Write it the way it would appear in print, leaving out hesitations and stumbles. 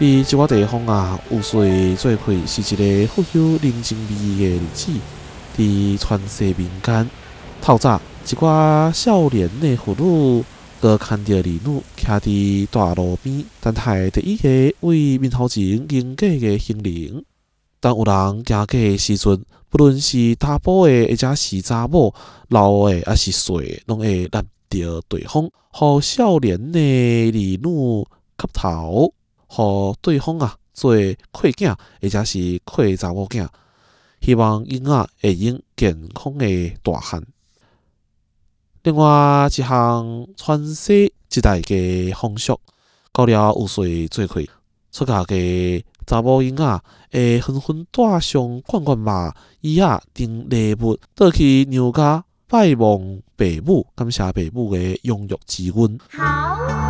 伫这个地方啊，有水做开是一个富有人情味的日子。伫传世民间，透早一寡少年的妇女，搁看到儿女徛伫大路边，等待第一个为面头前迎嫁的新娘。当有人行过的时阵，不论是查甫的或者是查某，老的还是细的，拢会揽着对方，互少年的儿女磕头，互对方做契囝或者是契查某囝，希望囡仔会用健康的大汉。另外一项传世一代的风俗，到了有岁做开，出嫁的查某囡仔会纷纷带上罐罐肉、椅仔、等礼物，倒去娘家拜望爸母，感谢爸母的养育之恩。 好。